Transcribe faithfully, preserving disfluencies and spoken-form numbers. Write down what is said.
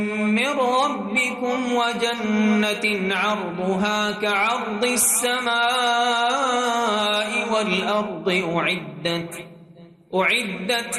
मिन रब्बिकुम व जन्नतिन अर्दुहा कअर्दिस समाई वल अर्दि उइद्दत उइद्दत